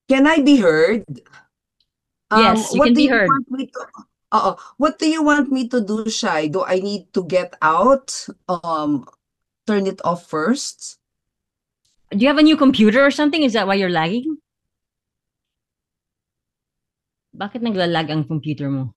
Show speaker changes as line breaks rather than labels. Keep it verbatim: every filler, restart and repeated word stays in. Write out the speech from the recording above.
Can I be heard? Um,
Yes, you
what
can
do
be
you
heard.
want me to uh, what do you want me to do, Shy? Do I need to get out? Um, turn it off first?
Do you have a new computer or something? Is that why you're lagging? Bakit naglalag ang computer mo?